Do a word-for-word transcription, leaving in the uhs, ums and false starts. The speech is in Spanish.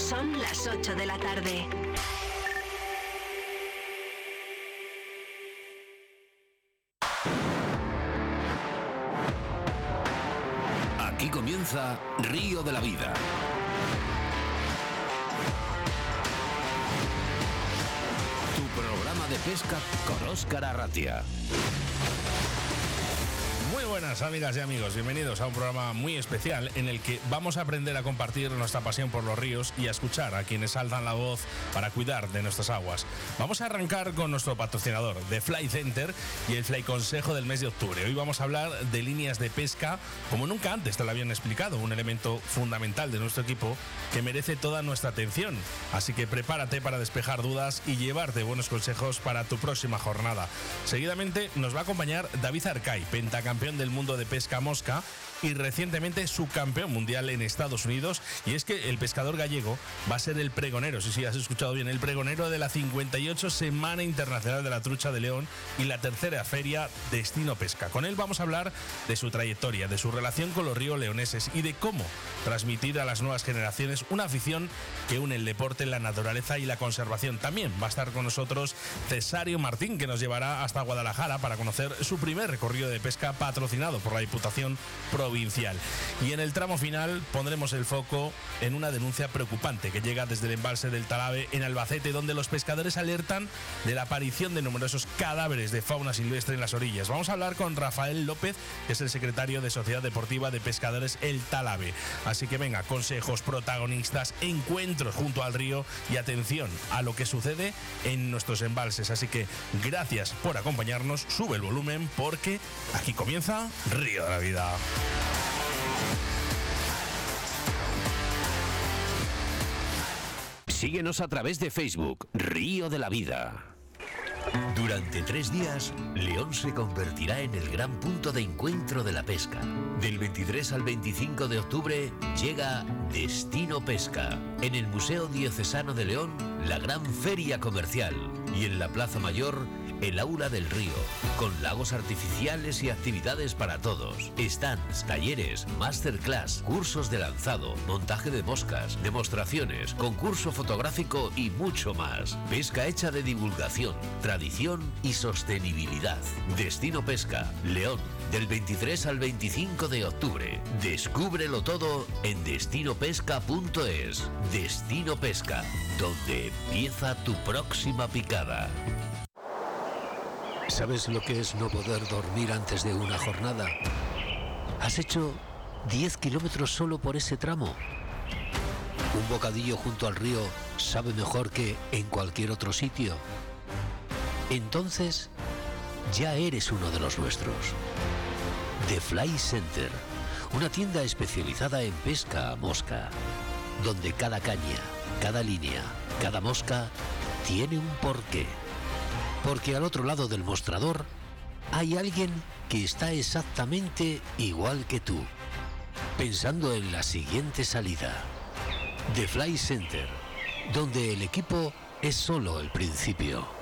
Son las ocho de la tarde. Aquí comienza Río de la Vida. Tu programa de pesca con Óscar Arratia. Muy buenas amigas y amigos, bienvenidos a un programa muy especial en el que vamos a aprender a compartir nuestra pasión por los ríos y a escuchar a quienes alzan la voz para cuidar de nuestras aguas. Vamos a arrancar con nuestro patrocinador, The Fly Center, y el Fly Consejo del mes de octubre. Hoy vamos a hablar de líneas de pesca como nunca antes te lo habían explicado, un elemento fundamental de nuestro equipo que merece toda nuestra atención. Así que prepárate para despejar dudas y llevarte buenos consejos para tu próxima jornada. Seguidamente nos va a acompañar David Arcay, pentacampeón del mundo de pesca mosca y recientemente subcampeón mundial en Estados Unidos. Y es que el pescador gallego va a ser el pregonero, sí, sí, has escuchado bien, el pregonero de la cincuenta y ocho Semana Internacional de la Trucha de León y la tercera feria Destino Pesca. Con él vamos a hablar de su trayectoria, de su relación con los ríos leoneses y de cómo transmitir a las nuevas generaciones una afición que une el deporte, la naturaleza y la conservación. También va a estar con nosotros Cesario Martín, que nos llevará hasta Guadalajara para conocer su primer recorrido de pesca patrocinado por la Diputación Provincial. Y en el tramo final pondremos el foco en una denuncia preocupante que llega desde el embalse del Talabe en Albacete, donde los pescadores alertan de la aparición de numerosos cadáveres de fauna silvestre en las orillas. Vamos a hablar con Rafael López, que es el secretario de Sociedad Deportiva de Pescadores El Talabe. Así que venga, consejos, protagonistas, encuentros junto al río y atención a lo que sucede en nuestros embalses. Así que gracias por acompañarnos, sube el volumen porque aquí comienza Río de la Vida. Síguenos a través de Facebook, Río de la Vida. Durante tres días, León se convertirá en el gran punto de encuentro de la pesca. Del veintitrés al veinticinco de octubre llega Destino Pesca. En el Museo Diocesano de León, la gran feria comercial. Y en la Plaza Mayor, el Aula del Río, con lagos artificiales y actividades para todos. Stands, talleres, masterclass, cursos de lanzado, montaje de moscas, demostraciones, concurso fotográfico y mucho más. Pesca hecha de divulgación, tradición y sostenibilidad. Destino Pesca, León, del veintitrés al veinticinco de octubre. Descúbrelo todo en destino pesca punto es. Destino Pesca, donde empieza tu próxima picada. ¿Sabes lo que es no poder dormir antes de una jornada? ¿Has hecho diez kilómetros solo por ese tramo? ¿Un bocadillo junto al río sabe mejor que en cualquier otro sitio? Entonces, ya eres uno de los nuestros. The Fly Center, una tienda especializada en pesca a mosca, donde cada caña, cada línea, cada mosca tiene un porqué. Porque al otro lado del mostrador hay alguien que está exactamente igual que tú, pensando en la siguiente salida. The Fly Center, donde el equipo es solo el principio.